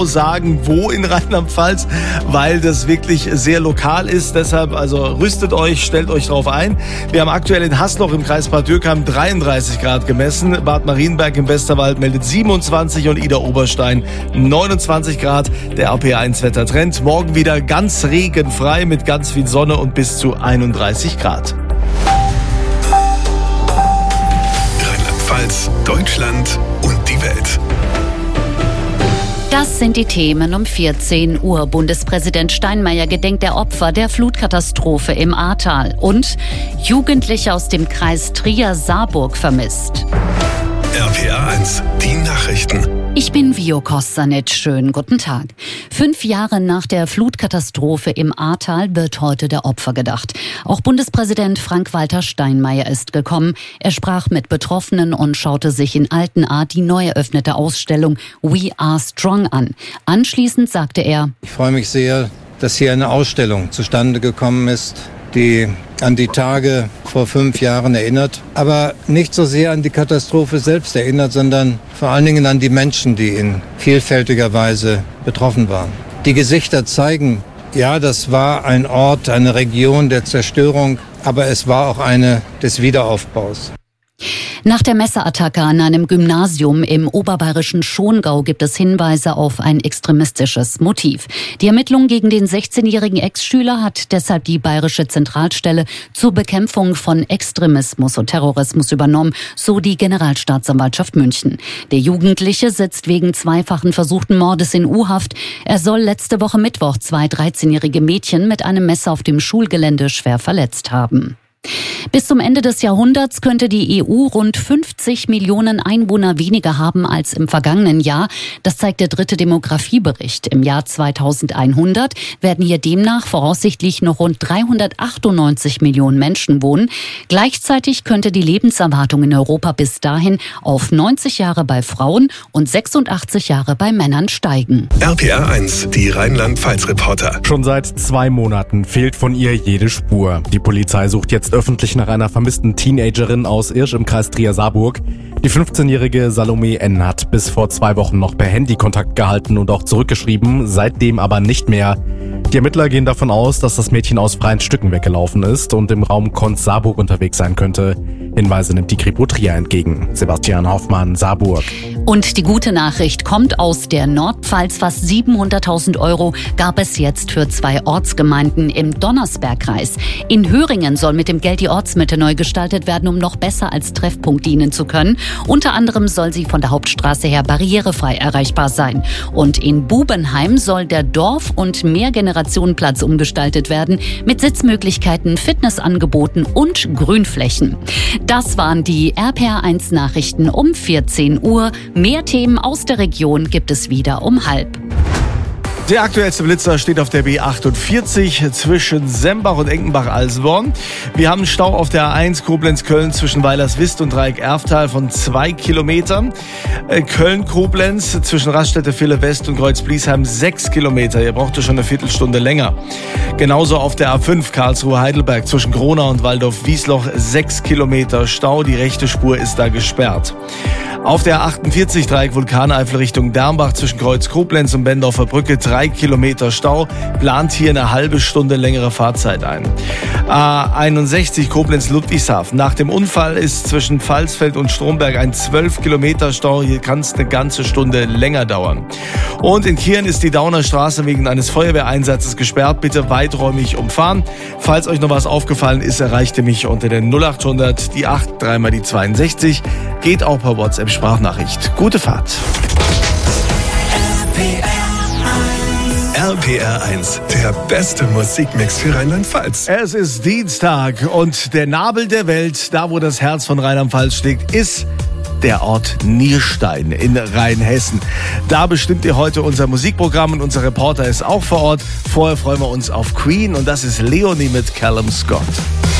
sagen, wo in Rheinland-Pfalz, weil das wirklich sehr lokal ist. Deshalb also rüstet euch, stellt euch drauf ein. Wir haben aktuell in Hasloch im Kreis Bad Dürkheim 33 Grad gemessen. Bad Marienberg im Westerwald meldet 27 und Idar-Oberstein 29 Grad. Der RPR1-Wettertrend. Morgen wieder ganz regenfrei mit ganz viel Sonne und bis zu 31 Grad. Rheinland-Pfalz, Deutschland und die Welt. Das sind die Themen um 14 Uhr. Bundespräsident Steinmeier gedenkt der Opfer der Flutkatastrophe im Ahrtal. Und Jugendliche aus dem Kreis Trier-Saarburg vermisst. RPR1, die Nachrichten. Ich bin Vio Kostanic. Schönen guten Tag. 5 Jahre nach der Flutkatastrophe im Ahrtal wird heute der Opfer gedacht. Auch Bundespräsident Frank-Walter Steinmeier ist gekommen. Er sprach mit Betroffenen und schaute sich in Altenahr die neu eröffnete Ausstellung We Are Strong an. Anschließend sagte er: Ich freue mich sehr, dass hier eine Ausstellung zustande gekommen ist, die an die Tage vor 5 Jahren erinnert, aber nicht so sehr an die Katastrophe selbst erinnert, sondern vor allen Dingen an die Menschen, die in vielfältiger Weise betroffen waren. Die Gesichter zeigen, ja, das war ein Ort, eine Region der Zerstörung, aber es war auch eine des Wiederaufbaus. Nach der Messerattacke an einem Gymnasium im oberbayerischen Schongau gibt es Hinweise auf ein extremistisches Motiv. Die Ermittlung gegen den 16-jährigen Ex-Schüler hat deshalb die Bayerische Zentralstelle zur Bekämpfung von Extremismus und Terrorismus übernommen, so die Generalstaatsanwaltschaft München. Der Jugendliche sitzt wegen zweifachen versuchten Mordes in U-Haft. Er soll letzte Woche Mittwoch 2 13-jährige Mädchen mit einem Messer auf dem Schulgelände schwer verletzt haben. Bis zum Ende des Jahrhunderts könnte die EU rund 50 Millionen Einwohner weniger haben als im vergangenen Jahr. Das zeigt der 3. Demografiebericht. Im Jahr 2100 werden hier demnach voraussichtlich noch rund 398 Millionen Menschen wohnen. Gleichzeitig könnte die Lebenserwartung in Europa bis dahin auf 90 Jahre bei Frauen und 86 Jahre bei Männern steigen. RPR1, die Rheinland-Pfalz-Reporter. Schon seit 2 Monaten fehlt von ihr jede Spur. Die Polizei sucht jetzt öffentlich nach einer vermissten Teenagerin aus Irsch im Kreis Trier-Saarburg. Die 15-jährige Salome N. hat bis vor 2 Wochen noch per Handy Kontakt gehalten und auch zurückgeschrieben, seitdem aber nicht mehr. Die Ermittler gehen davon aus, dass das Mädchen aus freien Stücken weggelaufen ist und im Raum Konz-Saarburg unterwegs sein könnte. Hinweise nimmt die Kripo Trier entgegen. Sebastian Hoffmann, Saarburg. Und die gute Nachricht kommt aus der Nordpfalz. Fast 700.000 € gab es jetzt für 2 Ortsgemeinden im Donnersbergkreis. In Höringen soll mit dem Geld die Ortsmitte neu gestaltet werden, um noch besser als Treffpunkt dienen zu können. Unter anderem soll sie von der Hauptstraße her barrierefrei erreichbar sein. Und in Bubenheim soll der Dorf- und Mehrgenerationenplatz umgestaltet werden mit Sitzmöglichkeiten, Fitnessangeboten und Grünflächen. Das waren die RPR1 Nachrichten um 14 Uhr. Mehr Themen aus der Region gibt es wieder um 12:30. Der aktuellste Blitzer steht auf der B48 zwischen Sembach und Enkenbach-Alsenborn. Wir haben Stau auf der A1 Koblenz-Köln zwischen Weilerswist und Dreieck-Erftal von 2 Kilometern. Köln-Koblenz zwischen Raststätte-Ville-West und Kreuz-Bliesheim 6 Kilometer. Ihr braucht schon eine Viertelstunde länger. Genauso auf der A5 Karlsruhe-Heidelberg zwischen Gronau und Waldorf-Wiesloch 6 Kilometer Stau. Die rechte Spur ist da gesperrt. Auf der 48 Dreieck Vulkaneifel Richtung Dernbach zwischen Kreuz-Koblenz und Bendorfer Brücke 3 Kilometer Stau, plant hier eine halbe Stunde längere Fahrzeit ein. A61 Koblenz-Ludwigshafen. Nach dem Unfall ist zwischen Pfalzfeld und Stromberg ein 12 Kilometer Stau. Hier kann es eine ganze Stunde länger dauern. Und in Kirn ist die Dauner Straße wegen eines Feuerwehreinsatzes gesperrt. Bitte weiträumig umfahren. Falls euch noch was aufgefallen ist, erreicht ihr mich unter den 0800 die 8 3 mal die 62. Geht auch per WhatsApp-Sprachnachricht. Gute Fahrt. RPR1, der beste Musikmix für Rheinland-Pfalz. Es ist Dienstag und der Nabel der Welt, da wo das Herz von Rheinland-Pfalz schlägt, ist der Ort Nierstein in Rheinhessen. Da bestimmt ihr heute unser Musikprogramm und unser Reporter ist auch vor Ort. Vorher freuen wir uns auf Queen und das ist Leonie mit Callum Scott.